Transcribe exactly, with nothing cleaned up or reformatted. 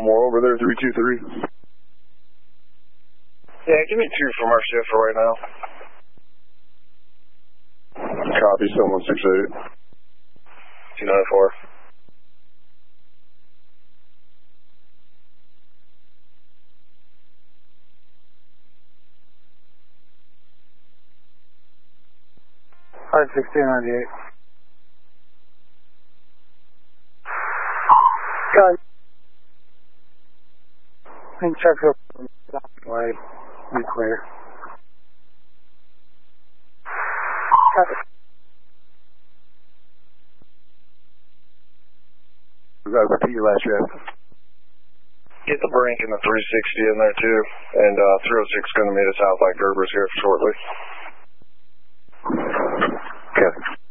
more over there, three two three. Yeah, give me two from our shift for right now. Copy, seven one six eight. two nine four. five sixteen ninety-eight. Gun. And check up. Way. Be clear. Repeat your last shift. Get the brink and the three sixty in there too. And uh, three oh six is going to meet us out like Gerber's here shortly. Okay.